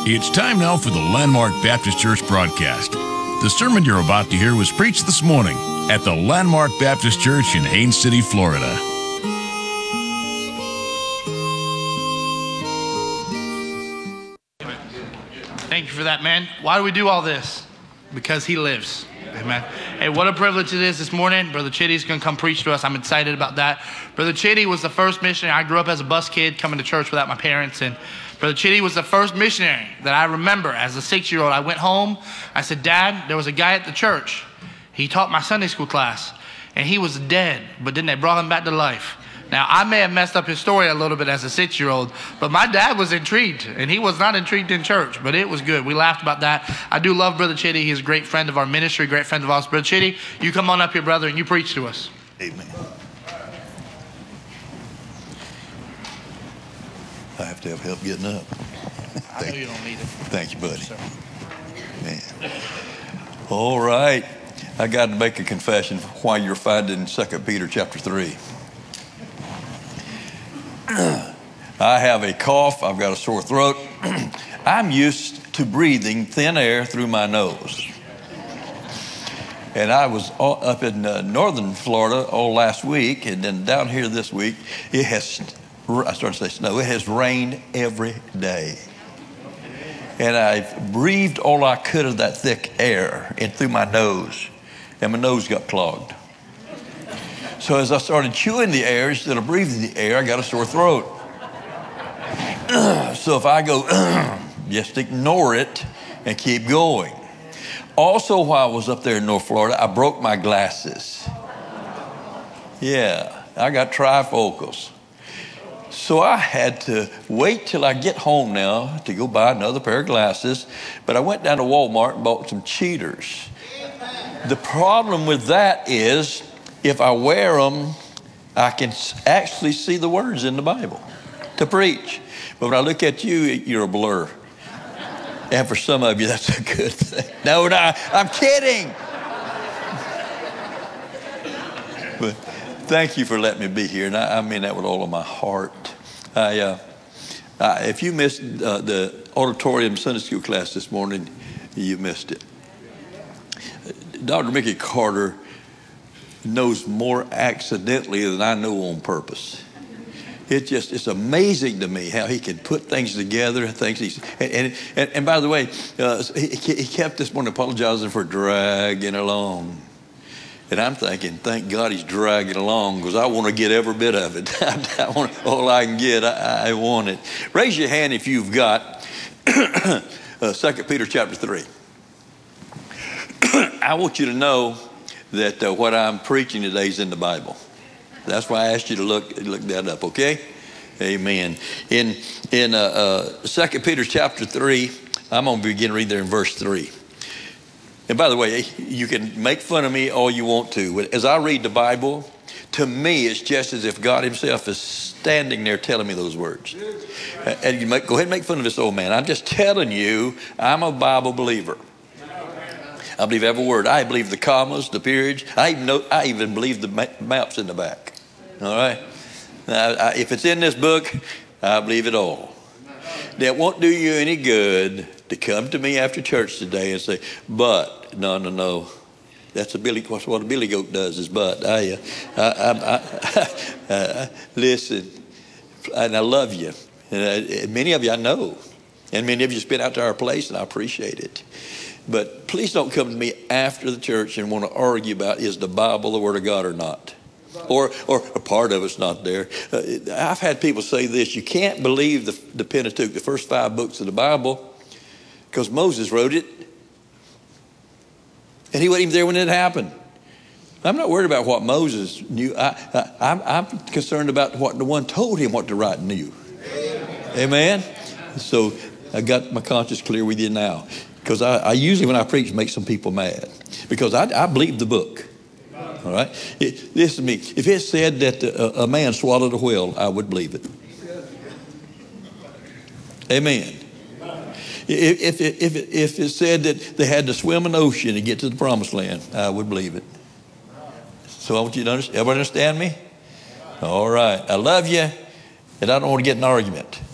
It's time now for the Landmark Baptist Church broadcast. The sermon you're about to hear was preached this morning at the Landmark Baptist Church in Haines City, Florida. Thank you for that, man. Why do we do all this? Because he lives. Amen. Hey, what a privilege it is this morning. Brother Chitty's going to come preach to us. I'm excited about that. Brother Chitty was the first missionary. I grew up as a bus kid coming to church without my parents, and Brother Chitty was the first missionary that I remember as a 6-year-old. I went home. I said, Dad, there was a guy at the church. He taught my Sunday school class, and he was dead, but then they brought him back to life. Now, I may have messed up his story a little bit as a 6-year-old, but my dad was intrigued, and he was not intrigued in church, but it was good. We laughed about that. I do love Brother Chitty. He's a great friend of our ministry, great friend of ours. Brother Chitty, you come on up here, brother, and you preach to us. Amen. I have to have help getting up. I know you don't need it. Thank you, buddy. Yes, Man. All right. I got to make a confession while you're finding 2 Peter chapter 3. I have a cough. I've got a sore throat. I'm used to breathing thin air through my nose. And I was up in northern Florida all last week, and then down here this week, I started to say snow. It has rained every day. And I breathed all I could of that thick air in through my nose, and my nose got clogged. So as I started chewing the air instead of breathing the air, I got a sore throat. So if I go, just ignore it and keep going. Also, while I was up there in North Florida, I broke my glasses. Yeah, I got trifocals. So I had to wait till I get home now to go buy another pair of glasses. But I went down to Walmart and bought some cheaters. The problem with that is, if I wear them, I can actually see the words in the Bible to preach. But when I look at you, you're a blur. And for some of you, that's a good thing. No, I'm kidding. But thank you for letting me be here. And I mean that with all of my heart. If you missed the auditorium Sunday school class this morning, you missed it. Dr. Mickey Carter knows more accidentally than I know on purpose. It's amazing to me how he can put things together, and by the way, he kept this morning apologizing for dragging along. And I'm thinking, thank God he's dragging along, because I want to get every bit of it. I want all I can get. I want it. Raise your hand if you've got 2 Peter chapter 3. I want you to know that what I'm preaching today is in the Bible. That's why I asked you to look that up, okay? Amen. In 2 Peter chapter 3, I'm going to begin reading there in verse 3. And by the way, you can make fun of me all you want to. As I read the Bible, to me, it's just as if God himself is standing there telling me those words. And go ahead and make fun of this old man. I'm just telling you, I'm a Bible believer. I believe every word. I believe the commas, the periods. I even believe the maps in the back. All right? Now, if it's in this book, I believe it all. It won't do you any good to come to me after church today and say, but, no. That's what a billy goat does is but. Listen, and I love you. And many of you I know. And many of you have been out to our place, and I appreciate it. But please don't come to me after the church and want to argue about, is the Bible the Word of God or not? Or a part of it's not there. I've had people say this: you can't believe the Pentateuch, the first 5 books of the Bible, because Moses wrote it. And he wasn't even there when it happened. I'm not worried about what Moses knew. I'm concerned about what the one told him what to write knew. Amen? So I got my conscience clear with you now. Because I usually, when I preach, make some people mad. Because I believe the book. All right? Listen to me. If it said that a man swallowed a whale, I would believe it. Amen. If it said that they had to swim an ocean to get to the promised land, I would believe it. So I want you to understand. Everybody understand me? All right. I love you, and I don't want to get in an argument.